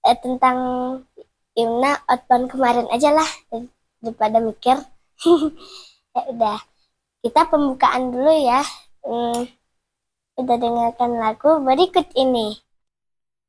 tentang Imna outbound kemarin aja lah daripada mikir. Ya udah, kita pembukaan dulu ya. Udah dengarkan lagu berikut ini.